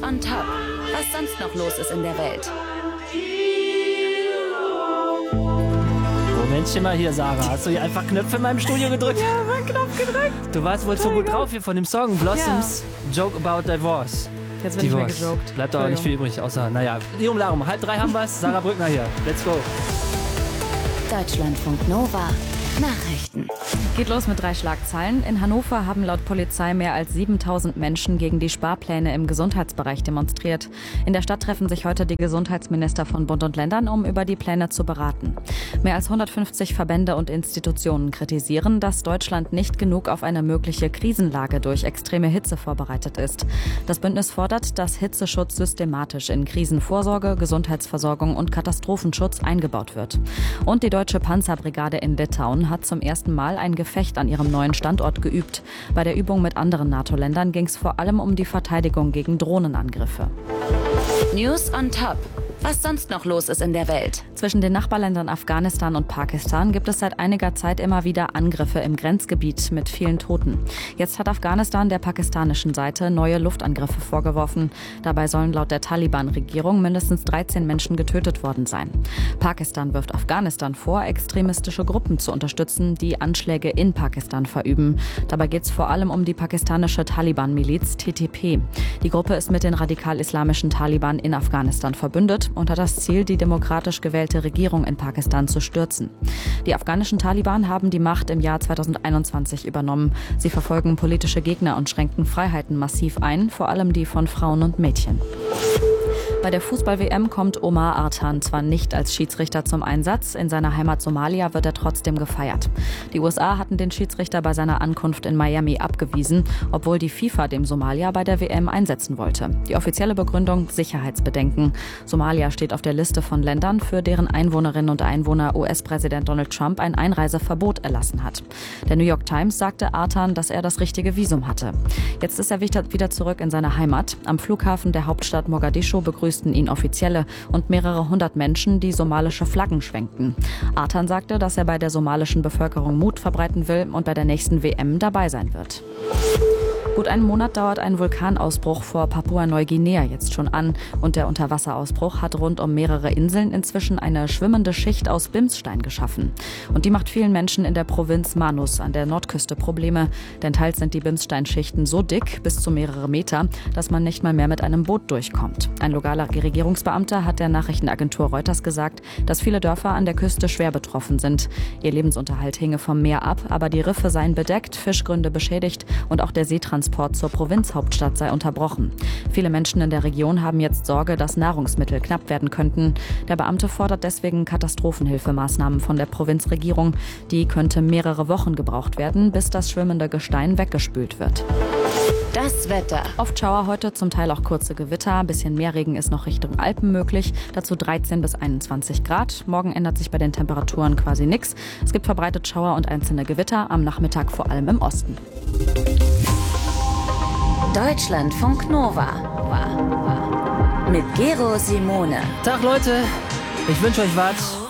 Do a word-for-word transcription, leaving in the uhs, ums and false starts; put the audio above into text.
on Top. Was sonst noch los ist in der Welt. Momentchen mal hier, Sarah. Hast du hier einfach Knöpfe in meinem Studio gedrückt? Ja, war ein Knopf gedrückt. Du warst wohl so gut drauf hier von dem Song Blossoms, ja. Joke About Divorce. Jetzt wird nicht mehr gejoked. Bleibt doch nicht viel übrig, außer, naja, Lirum Larum. Halb drei haben wir's. Sarah Brückner hier. Let's go. Deutschlandfunk Nova. Nachrichten. Geht los mit drei Schlagzeilen. In Hannover haben laut Polizei mehr als siebentausend Menschen gegen die Sparpläne im Gesundheitsbereich demonstriert. In der Stadt treffen sich heute die Gesundheitsminister von Bund und Ländern, um über die Pläne zu beraten. Mehr als hundertfünfzig Verbände und Institutionen kritisieren, dass Deutschland nicht genug auf eine mögliche Krisenlage durch extreme Hitze vorbereitet ist. Das Bündnis fordert, dass Hitzeschutz systematisch in Krisenvorsorge, Gesundheitsversorgung und Katastrophenschutz eingebaut wird. Und die Deutsche Panzerbrigade in Litauen hat zum ersten Mal ein Gefecht an ihrem neuen Standort geübt. Bei der Übung mit anderen NATO-Ländern ging es vor allem um die Verteidigung gegen Drohnenangriffe. News on Top. Was sonst noch los ist in der Welt. Zwischen den Nachbarländern Afghanistan und Pakistan gibt es seit einiger Zeit immer wieder Angriffe im Grenzgebiet mit vielen Toten. Jetzt hat Afghanistan der pakistanischen Seite neue Luftangriffe vorgeworfen. Dabei sollen laut der Taliban-Regierung mindestens dreizehn Menschen getötet worden sein. Pakistan wirft Afghanistan vor, extremistische Gruppen zu unterstützen, die Anschläge in Pakistan verüben. Dabei geht es vor allem um die pakistanische Taliban-Miliz T T P. Die Gruppe ist mit den radikal-islamischen Taliban in Afghanistan verbündet und hat das Ziel, die demokratisch gewählte Regierung in Pakistan zu stürzen. Die afghanischen Taliban haben die Macht im Jahr zweitausendeinundzwanzig übernommen. Sie verfolgen politische Gegner und schränken Freiheiten massiv ein, vor allem die von Frauen und Mädchen. Bei der Fußball-W M kommt Omar Artan zwar nicht als Schiedsrichter zum Einsatz, in seiner Heimat Somalia wird er trotzdem gefeiert. Die U S A hatten den Schiedsrichter bei seiner Ankunft in Miami abgewiesen, obwohl die FIFA dem Somalia bei der W M einsetzen wollte. Die offizielle Begründung: Sicherheitsbedenken. Somalia steht auf der Liste von Ländern, für deren Einwohnerinnen und Einwohner U S-Präsident Donald Trump ein Einreiseverbot erlassen hat. Der New York Times sagte Artan, dass er das richtige Visum hatte. Jetzt ist er wieder zurück in seine Heimat. Am Flughafen der Hauptstadt Mogadischu begrüßten ihn Offizielle und mehrere hundert Menschen, die somalische Flaggen schwenkten. Artan sagte, dass er bei der somalischen Bevölkerung Mut verbreiten will und bei der nächsten W M dabei sein wird. Gut einen Monat dauert ein Vulkanausbruch vor Papua-Neuguinea jetzt schon an und der Unterwasserausbruch hat rund um mehrere Inseln inzwischen eine schwimmende Schicht aus Bimsstein geschaffen. Und die macht vielen Menschen in der Provinz Manus an der Nordküste Probleme, denn teils sind die Bimssteinschichten so dick, bis zu mehrere Meter, dass man nicht mal mehr mit einem Boot durchkommt. Ein lokaler Regierungsbeamter hat der Nachrichtenagentur Reuters gesagt, dass viele Dörfer an der Küste schwer betroffen sind. Ihr Lebensunterhalt hinge vom Meer ab, aber die Riffe seien bedeckt, Fischgründe beschädigt und auch der Seetransport zur Provinzhauptstadt sei unterbrochen. Viele Menschen in der Region haben jetzt Sorge, dass Nahrungsmittel knapp werden könnten. Der Beamte fordert deswegen Katastrophenhilfemaßnahmen von der Provinzregierung. Die könnte mehrere Wochen gebraucht werden, bis das schwimmende Gestein weggespült wird. Das Wetter. Oft Schauer heute, zum Teil auch kurze Gewitter. Ein bisschen mehr Regen ist noch Richtung Alpen möglich. Dazu dreizehn bis einundzwanzig Grad. Morgen ändert sich bei den Temperaturen quasi nichts. Es gibt verbreitet Schauer und einzelne Gewitter, am Nachmittag vor allem im Osten. Deutschlandfunk Nova. Mit Gero Simone. Tag Leute, ich wünsche euch was.